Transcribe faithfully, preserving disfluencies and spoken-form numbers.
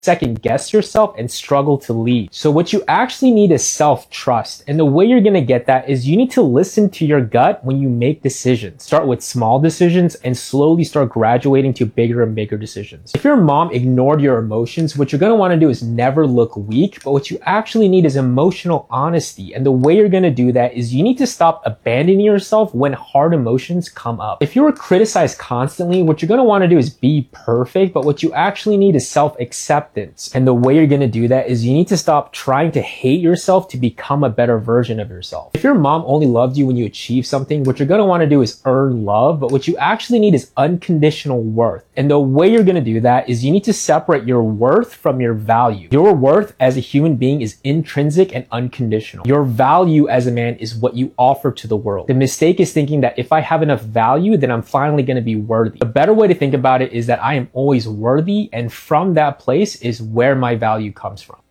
second guess yourself and struggle to lead. So what you actually need is self-trust. And the way you're going to get that is you need to listen to your gut when you make decisions. Start with small decisions and slowly start graduating to bigger and bigger decisions. If your mom ignored your emotions, what you're going to want to do is never look weak, but what you actually need is emotional honesty. And the way you're going to do that is you need to stop abandoning yourself when hard emotions come up. If you were criticized constantly, what you're going to want to do is be perfect, but what you actually need is self-acceptance. And the way you're going to do that is you need to stop trying to hate yourself to become a better version of yourself. If your mom only loved you when you achieve something, what you're going to want to do is earn love, but what you actually need is unconditional worth. And the way you're going to do that is you need to separate your worth from your value. Your worth as a human being is intrinsic and unconditional. Your value as a man is what you offer to the world. The mistake is thinking that if I have enough value, then I'm finally going to be worthy. A better way to think about it is that I am always worthy, and from that place is where my value comes from.